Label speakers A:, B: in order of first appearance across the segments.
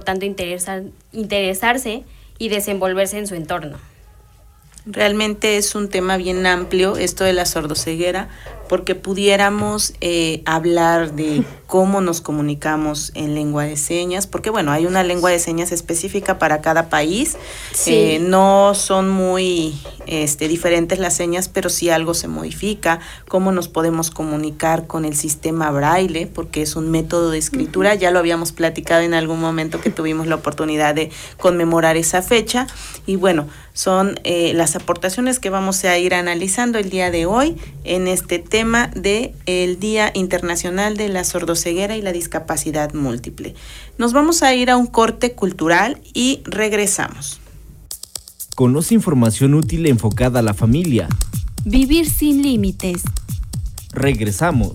A: importante interesarse y desenvolverse en su entorno.
B: Realmente es un tema bien amplio esto de la sordoceguera, porque pudiéramos hablar de cómo nos comunicamos en lengua de señas, porque bueno, hay una lengua de señas específica para cada país. Sí. No son muy diferentes las señas, pero sí algo se modifica. Cómo nos podemos comunicar con el sistema braille, porque es un método de escritura. Ya lo habíamos platicado en algún momento que tuvimos la oportunidad de conmemorar esa fecha, y bueno, son las aportaciones que vamos a ir analizando el día de hoy en este tema de el Día Internacional de la Sordoceguera y la Discapacidad Múltiple. Nos vamos a ir a un corte cultural y regresamos.
C: Conoce información útil enfocada a la familia.
D: Vivir sin límites.
C: Regresamos.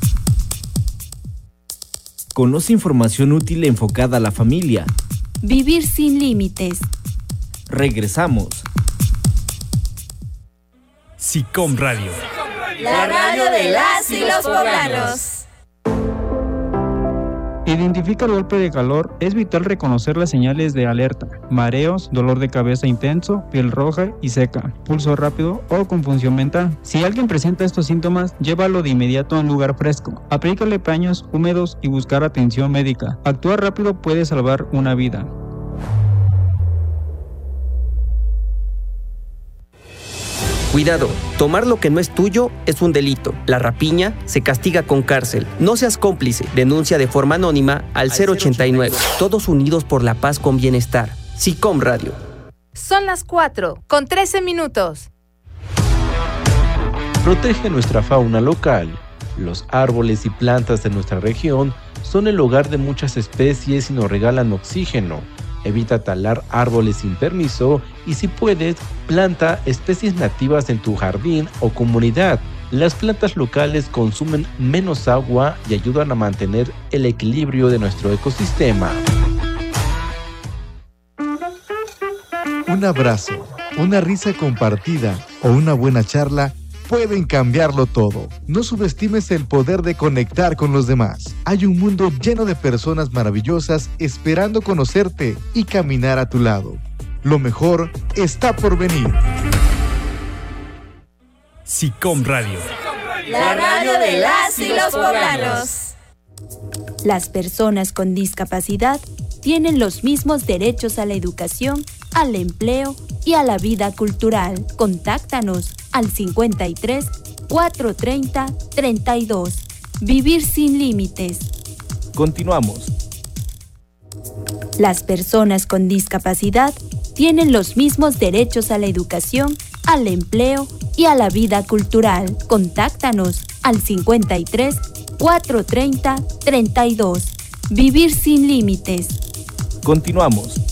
C: Conoce información útil enfocada a la familia.
D: Vivir sin límites.
C: Regresamos.
E: SICOM Radio.
F: La radio de las y los poblanos.
G: Identifica el golpe de calor. Es vital reconocer las señales de alerta: mareos, dolor de cabeza intenso, piel roja y seca, pulso rápido o confusión mental. Si alguien presenta estos síntomas, llévalo de inmediato a un lugar fresco. Aplícale paños húmedos y buscar atención médica. Actuar rápido puede salvar una vida.
H: Cuidado, tomar lo que no es tuyo es un delito. La rapiña se castiga con cárcel. No seas cómplice. Denuncia de forma anónima al 089. Todos unidos por la paz con bienestar. SICOM Radio.
F: Son las 4:13.
I: Protege nuestra fauna local. Los árboles y plantas de nuestra región son el hogar de muchas especies y nos regalan oxígeno. Evita talar árboles sin permiso y, si puedes, planta especies nativas en tu jardín o comunidad. Las plantas locales consumen menos agua y ayudan a mantener el equilibrio de nuestro ecosistema.
J: Un abrazo, una risa compartida o una buena charla pueden cambiarlo todo. No subestimes el poder de conectar con los demás. Hay un mundo lleno de personas maravillosas esperando conocerte y caminar a tu lado. Lo mejor está por venir.
E: SICOM Radio.
F: La radio de las y los poblanos.
D: Las personas con discapacidad tienen los mismos derechos a la educación, al empleo y a la vida cultural. Contáctanos al 53 430 32. Vivir sin límites.
C: Continuamos.
D: Las personas con discapacidad tienen los mismos derechos a la educación, al empleo y a la vida cultural. Contáctanos al 53 430 32. Vivir sin límites.
C: Continuamos.